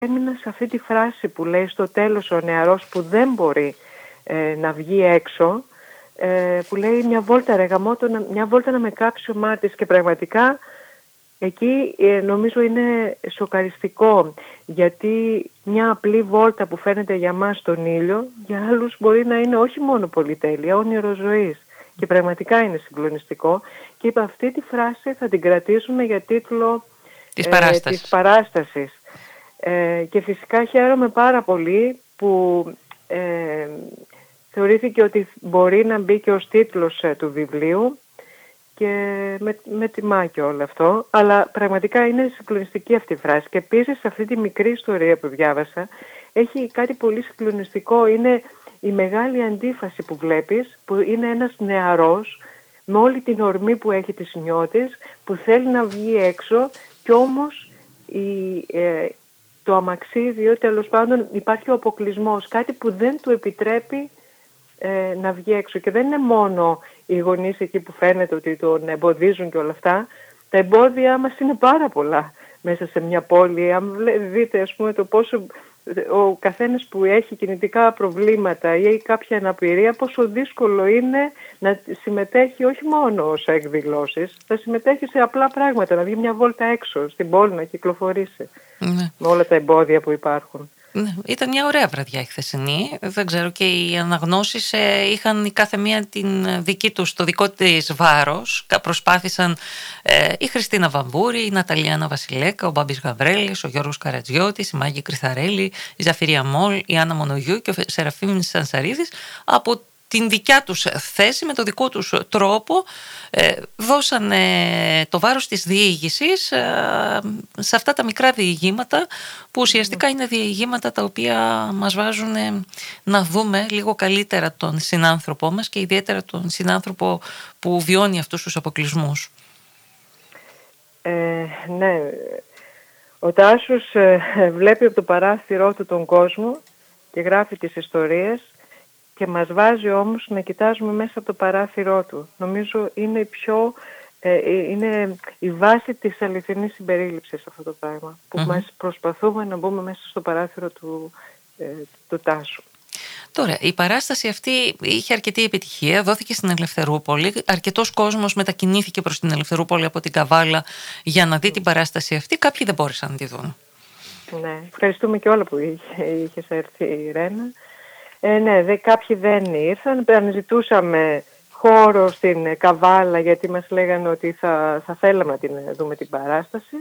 έμεινα σε αυτή τη φράση που λέει στο τέλος ο νεαρός που δεν μπορεί να βγει έξω, που λέει μια βόλτα ρε γαμώτο, μια βόλτα να με κάψει ο μάτης, και πραγματικά εκεί νομίζω είναι σοκαριστικό, γιατί μια απλή βόλτα που φαίνεται για μας τον ήλιο, για άλλους μπορεί να είναι όχι μόνο πολυτέλεια, όνειρο ζωής. Και πραγματικά είναι συγκλονιστικό. Και είπα, αυτή τη φράση θα την κρατήσουμε για τίτλο της παράστασης. Και φυσικά χαίρομαι πάρα πολύ που θεωρήθηκε ότι μπορεί να μπει και ως τίτλος του βιβλίου, και με τιμά και όλο αυτό, αλλά πραγματικά είναι συγκλονιστική αυτή η φράση. Και επίσης αυτή τη μικρή ιστορία που διάβασα έχει κάτι πολύ συγκλονιστικό. Είναι η μεγάλη αντίφαση που βλέπεις, που είναι ένας νεαρός με όλη την ορμή που έχει της νιώτης, που θέλει να βγει έξω, και όμως το αμαξίδιο, τέλος πάντων, υπάρχει ο αποκλεισμός, κάτι που δεν του επιτρέπει να βγει έξω. Και δεν είναι μόνο οι γονείς εκεί που φαίνεται ότι τον εμποδίζουν και όλα αυτά. Τα εμπόδια μας είναι πάρα πολλά μέσα σε μια πόλη. Αν δείτε, ας πούμε, το πόσο ο καθένας που έχει κινητικά προβλήματα ή κάποια αναπηρία, πόσο δύσκολο είναι να συμμετέχει όχι μόνο σε εκδηλώσεις, να συμμετέχει σε απλά πράγματα, να βγει μια βόλτα έξω στην πόλη, να κυκλοφορήσει, με όλα τα εμπόδια που υπάρχουν. Ήταν μια ωραία βραδιά η χθεσινή. Δεν ξέρω, και οι αναγνώσεις είχαν η κάθε μία το δικό της βάρος. Προσπάθησαν η Χριστίνα Βαμπούρη, η Ναταλιάνα Βασιλέκα, ο Μπάμπης Γαβρέλης, ο Γιώργος Καρατζιώτης, η Μάγκη Κρυθαρέλη, η Ζαφυρία Μόλ, η Άννα Μονογιού και ο Σεραφείμ Σανσαρίδης από την δικιά τους θέση, με το δικό τους τρόπο, δώσανε το βάρος της διήγησης σε αυτά τα μικρά διηγήματα, που ουσιαστικά είναι διηγήματα τα οποία μας βάζουν να δούμε λίγο καλύτερα τον συνάνθρωπό μας, και ιδιαίτερα τον συνάνθρωπο που βιώνει αυτούς τους αποκλεισμούς. Ναι, ο Τάσος βλέπει από το παράθυρό του τον κόσμο και γράφει τις ιστορίες, και μας βάζει όμως να κοιτάζουμε μέσα από το παράθυρό του. Νομίζω είναι είναι η βάση της αληθινής συμπερίληψης αυτό το πράγμα, που μας προσπαθούμε να μπούμε μέσα στο παράθυρο του Τάσου. Τώρα, η παράσταση αυτή είχε αρκετή επιτυχία, δόθηκε στην Ελευθερούπολη. Αρκετός κόσμος μετακινήθηκε προς την Ελευθερούπολη από την Καβάλα για να δει την παράσταση αυτή. Κάποιοι δεν μπόρεσαν να τη δουν. Ναι, ευχαριστούμε και όλα που είχες έρθει, η Ρένα. Ναι, κάποιοι δεν ήρθαν. Αναζητούσαμε χώρο στην Καβάλα, γιατί μας λέγανε ότι θα θέλαμε να δούμε την παράσταση.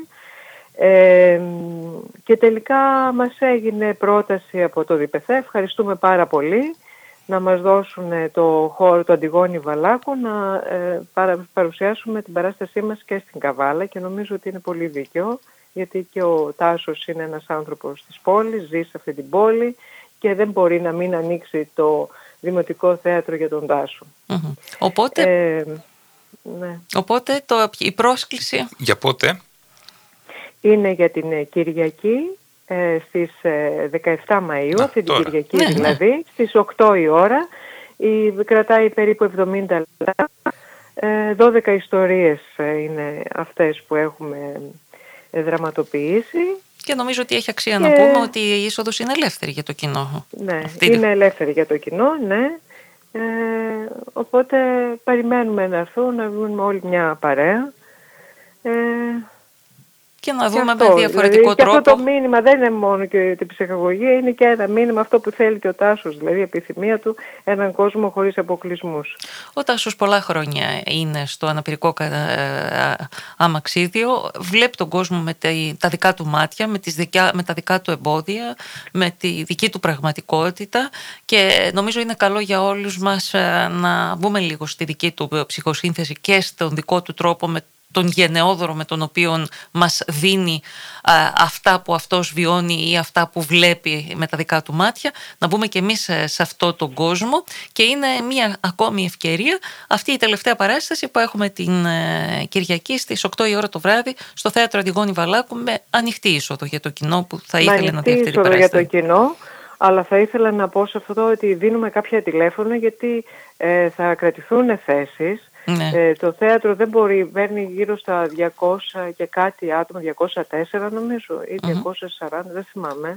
Και τελικά μας έγινε πρόταση από το ΔΠΘ, ευχαριστούμε πάρα πολύ, να μας δώσουν το χώρο του Αντιγόνη Βαλάκου να παρουσιάσουμε την παράστασή μας και στην Καβάλα, και νομίζω ότι είναι πολύ δίκαιο, γιατί και ο Τάσος είναι ένας άνθρωπος της πόλης, ζει σε αυτή την πόλη και δεν μπορεί να μην ανοίξει το Δημοτικό Θέατρο για τον Τάσο. Οπότε, ναι. Οπότε η πρόσκληση... Για πότε? Είναι για την Κυριακή στις 17 Μαΐου, αυτή την Κυριακή δηλαδή, στις 8 η ώρα. Κρατάει περίπου 70 λεπτά. 12 ιστορίες είναι αυτές που έχουμε δραματοποιήσει. Και νομίζω ότι έχει αξία να πούμε ότι η είσοδος είναι ελεύθερη για το κοινό. Ναι, είναι ελεύθερη για το κοινό, ναι. Οπότε περιμένουμε να έρθουν, να βγουν όλοι μια παρέα. Και να δούμε με διαφορετικό τρόπο. Και αυτό το μήνυμα δεν είναι μόνο και την ψυχαγωγία, είναι και ένα μήνυμα αυτό που θέλει και ο Τάσος, δηλαδή η επιθυμία του, έναν κόσμο χωρίς αποκλεισμούς. Ο Τάσος πολλά χρόνια είναι στο αναπηρικό αμαξίδιο, βλέπει τον κόσμο με τα δικά του μάτια, με τα δικά του εμπόδια, με τη δική του πραγματικότητα, και νομίζω είναι καλό για όλους μας να μπούμε λίγο στη δική του ψυχοσύνθεση και στον δικό του τρόπο, με τον γενναιόδωρο με τον οποίο μας δίνει αυτά που αυτός βιώνει ή αυτά που βλέπει με τα δικά του μάτια, να μπούμε και εμείς σε αυτό τον κόσμο. Και είναι μια ακόμη ευκαιρία αυτή η τελευταία παράσταση που έχουμε την Κυριακή στις 8 η ώρα το βράδυ στο Θέατρο Αντιγόνη Βαλάκου, με ανοιχτή είσοδο για το κοινό που θα ήθελε να δει αυτή την παράσταση. Για το κοινό, αλλά θα ήθελα να πω σε αυτό ότι δίνουμε κάποια τηλέφωνα, γιατί θα κρατηθούν θέσεις. Ναι. Το θέατρο δεν μπορεί, παίρνει γύρω στα 200 και κάτι άτομα, 204 νομίζω ή 240, δεν θυμάμαι.